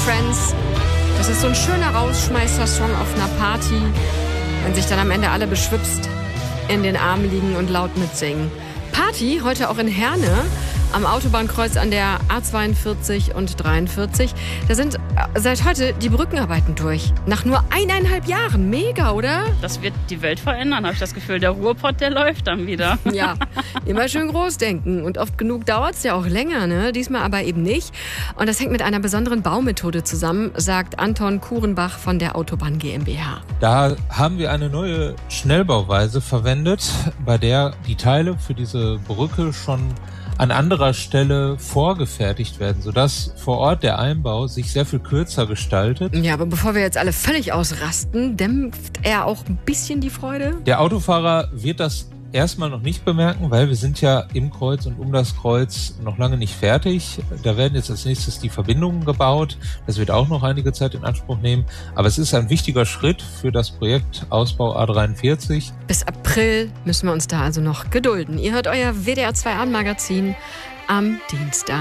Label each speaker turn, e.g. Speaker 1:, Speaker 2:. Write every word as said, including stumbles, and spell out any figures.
Speaker 1: Friends. Das ist so ein schöner Rausschmeißer-Song auf einer Party, wenn sich dann am Ende alle beschwipst in den Armen liegen und laut mitsingen. Party heute auch in Herne am Autobahnkreuz an der A zweiundvierzig und dreiundvierzig. Da sind seit heute die Brückenarbeiten durch. Nach nur eineinhalb Jahren. Mega, oder?
Speaker 2: Das wird die Welt verändern, habe ich das Gefühl. Der Ruhrpott, der läuft dann wieder.
Speaker 1: Ja, immer schön groß denken. Und oft genug dauert es ja auch länger, ne? Diesmal aber eben nicht. Und das hängt mit einer besonderen Baumethode zusammen, sagt Anton Kurenbach von der Autobahn GmbH.
Speaker 3: Da haben wir eine neue Schnellbauweise verwendet, bei der die Teile für diese Brücke schon an anderer Stelle vorgefertigt werden, sodass vor Ort der Einbau sich sehr viel kürzer gestaltet.
Speaker 1: Ja, aber bevor wir jetzt alle völlig ausrasten, dämpft er auch ein bisschen die Freude?
Speaker 3: Der Autofahrer wird das erstmal noch nicht bemerken, weil wir sind ja im Kreuz und um das Kreuz noch lange nicht fertig. Da werden jetzt als nächstes die Verbindungen gebaut. Das wird auch noch einige Zeit in Anspruch nehmen. Aber es ist ein wichtiger Schritt für das Projekt Ausbau A dreiundvierzig.
Speaker 1: Bis April müssen wir uns da also noch gedulden. Ihr hört euer W D R zwei Abendmagazin am Dienstag.